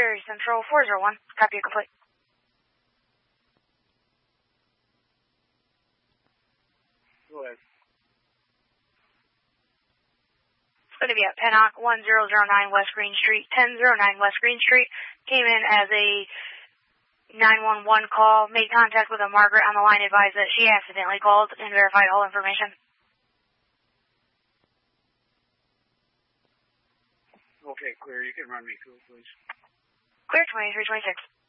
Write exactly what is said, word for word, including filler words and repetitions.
Missouri Central four zero one. Copy complete. Go ahead. It's going to be at Pennock one zero zero nine West Green Street, ten oh nine West Green Street. Came in as a nine one one call. Made contact with a Margaret on the line. Advised that she accidentally called and verified all information. Okay, clear. You can run me through, please. Clear twenty-three twenty-six.